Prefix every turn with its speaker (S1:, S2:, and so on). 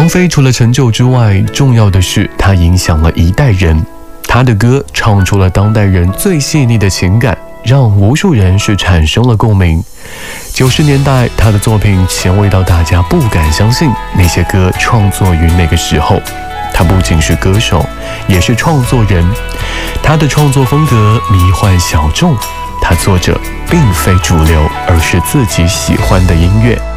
S1: 王菲除了成就之外，重要的是她影响了一代人。她的歌唱出了当代人最细腻的情感，让无数人是产生了共鸣。90年代，她的作品前卫到大家不敢相信那些歌创作于那个时候。她不仅是歌手，也是创作人。她的创作风格迷幻小众，她做着并非主流，而是自己喜欢的音乐。